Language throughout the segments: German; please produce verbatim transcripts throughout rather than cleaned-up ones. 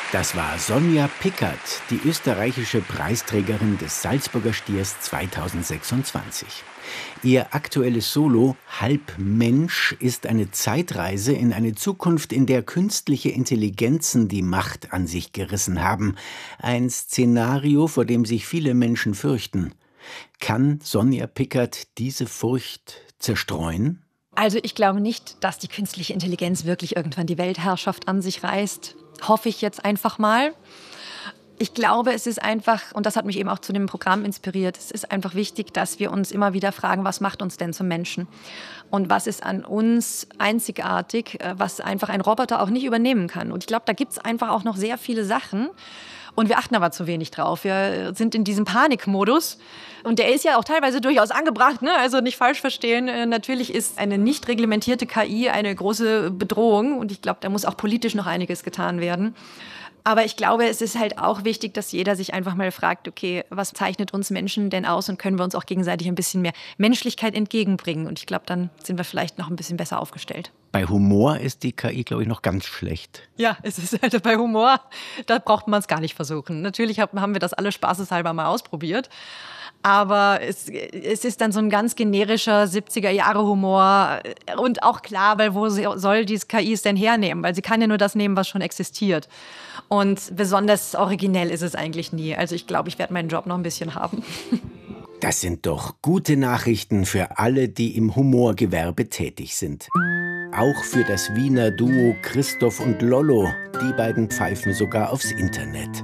Das war Sonja Pickert, die österreichische Preisträgerin des Salzburger Stiers zweitausendsechsundzwanzig. Ihr aktuelles Solo Halb Mensch ist eine Zeitreise in eine Zukunft, in der künstliche Intelligenzen die Macht an sich gerissen haben. Ein Szenario, vor dem sich viele Menschen fürchten. Kann Sonja Pickert diese Furcht zerstreuen? Also ich glaube nicht, dass die künstliche Intelligenz wirklich irgendwann die Weltherrschaft an sich reißt. Hoffe ich jetzt einfach mal. Ich glaube, es ist einfach, und das hat mich eben auch zu dem Programm inspiriert, es ist einfach wichtig, dass wir uns immer wieder fragen, was macht uns denn zum Menschen? Und was ist an uns einzigartig, was einfach ein Roboter auch nicht übernehmen kann? Und ich glaube, da gibt es einfach auch noch sehr viele Sachen. Und wir achten aber zu wenig drauf. Wir sind in diesem Panikmodus. Und der ist ja auch teilweise durchaus angebracht, ne? Also nicht falsch verstehen. Natürlich ist eine nicht reglementierte K I eine große Bedrohung. Und ich glaube, da muss auch politisch noch einiges getan werden. Aber ich glaube, es ist halt auch wichtig, dass jeder sich einfach mal fragt, okay, was zeichnet uns Menschen denn aus und können wir uns auch gegenseitig ein bisschen mehr Menschlichkeit entgegenbringen? Und ich glaube, dann sind wir vielleicht noch ein bisschen besser aufgestellt. Bei Humor ist die K I, glaube ich, noch ganz schlecht. Ja, es ist halt bei Humor, da braucht man es gar nicht versuchen. Natürlich haben wir das alle spaßeshalber mal ausprobiert. Aber es, es ist dann so ein ganz generischer siebziger-Jahre-Humor. Und auch klar, weil wo soll diese K I es denn hernehmen? Weil sie kann ja nur das nehmen, was schon existiert. Und besonders originell ist es eigentlich nie. Also ich glaube, ich werde meinen Job noch ein bisschen haben. Das sind doch gute Nachrichten für alle, die im Humorgewerbe tätig sind. Auch für das Wiener Duo Christoph und Lollo. Die beiden pfeifen sogar aufs Internet.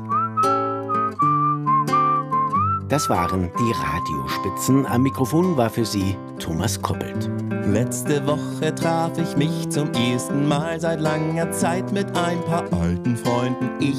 Das waren die Radiospitzen. Am Mikrofon war für Sie Thomas Koppelt. Letzte Woche traf ich mich zum ersten Mal seit langer Zeit mit ein paar alten Freunden. Ich